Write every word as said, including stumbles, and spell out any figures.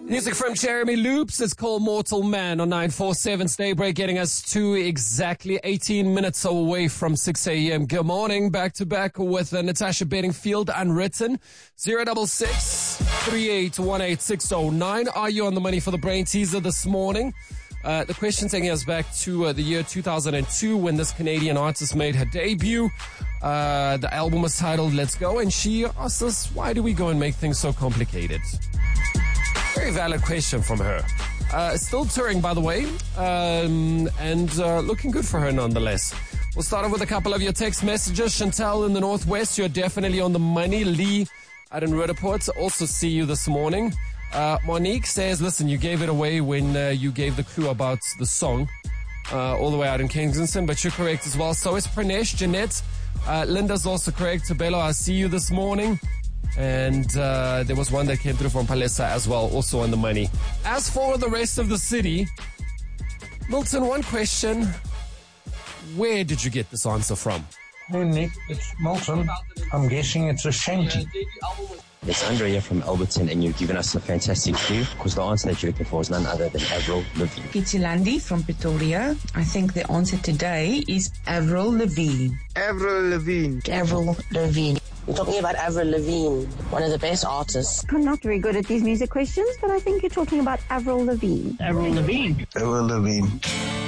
Music from Jeremy Loops. It's called Mortal Man on nine four seven Daybreak, getting us to exactly eighteen minutes away from six a.m. Good morning. Back to back with uh, Natasha Bedingfield, Unwritten. zero double six three eight one eight six zero nine. Are you on the money for the brain teaser this morning? Uh, the question taking us back to uh, the year two thousand two when this Canadian artist made her debut. Uh, the album was titled Let's Go, and she asked us, why do we go and make things so complicated? Very valid question from her. Uh, still touring, by the way, um, and uh, looking good for her nonetheless. We'll start off with a couple of your text messages. Chantel in the Northwest, you're definitely on the money. Lee out in Rudaport, also see you this morning. Uh, Monique says, listen, you gave it away when uh, you gave the clue about the song uh, all the way out in Kingston, but you're correct as well. So is Pranesh, Jeanette. Uh, Linda's also correct. Tabelo, I see you this morning. And uh, there was one that came through from Palesa as well, also on the money. As for the rest of the city, Milton, one question. Where did you get this answer from? Hey, Nick, it's Milton. I'm guessing it's a shanty. It's Andrea from Alberton, and you've given us a fantastic clue because the answer that you're looking for is none other than Avril Lavigne. Kitsilandi from Pretoria. I think the answer today is Avril Lavigne. Avril Lavigne. Avril Lavigne. We're talking about Avril Lavigne, one of the best artists. I'm not very good at these music questions, but I think you're talking about Avril Lavigne. Avril Lavigne. Avril Lavigne.